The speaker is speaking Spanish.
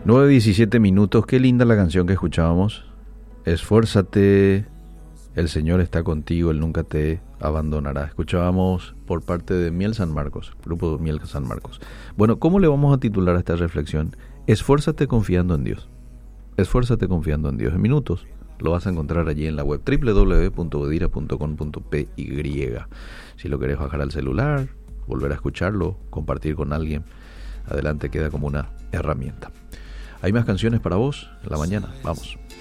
9:17 minutos. Qué linda la canción que escuchábamos. Esfuérzate, el Señor está contigo, Él nunca te abandonará. Escuchábamos por parte de Miel San Marcos, grupo Miel San Marcos. Bueno, ¿cómo le vamos a titular a esta reflexión? Esfuérzate confiando en Dios. Esfuérzate confiando en Dios. En minutos lo vas a encontrar allí en la web www.bodira.com.py. Si lo querés bajar al celular, volver a escucharlo, compartir con alguien, adelante, queda como una herramienta. Hay más canciones para vos en la mañana. Vamos.